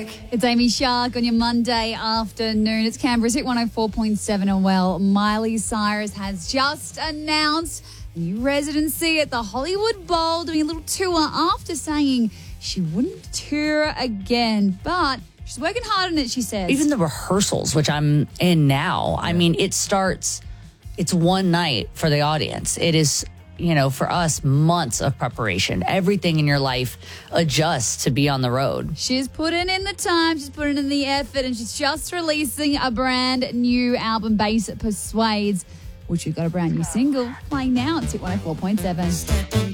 It's Amy Shark on your Monday afternoon. It's Canberra's Hit 104.7. And well, Miley Cyrus has just announced a new residency at the Hollywood Bowl, doing a little tour after saying she wouldn't tour again. But she's working hard on it, she says. Even the rehearsals, which I'm in now, I mean, it's one night for the audience. It is, for us, months of preparation. Everything in your life adjusts to be on the road. She's putting in the time, she's putting in the effort, and she's just releasing a brand new album, Bass Persuades, which we've got a brand new single playing now. It's Hit 104.7.